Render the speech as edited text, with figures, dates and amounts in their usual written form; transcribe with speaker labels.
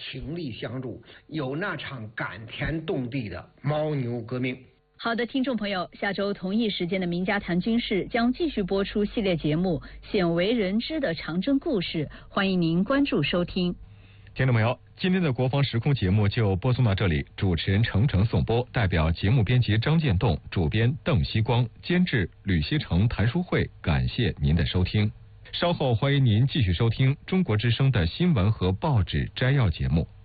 Speaker 1: 倾力相助，有那场感天动地的牦牛革命。
Speaker 2: 好的，听众朋友，下周同一时间的名家谈军事将继续播出系列节目《鲜为人知的长征故事》，欢迎您关注收听。
Speaker 3: 听众朋友，今天的国防时空节目就播送到这里，主持人程程颂播，代表节目编辑张建栋、主编邓锡光、监制吕锡成、谭书慧，感谢您的收听。稍后欢迎您继续收听中国之声的新闻和报纸摘要节目。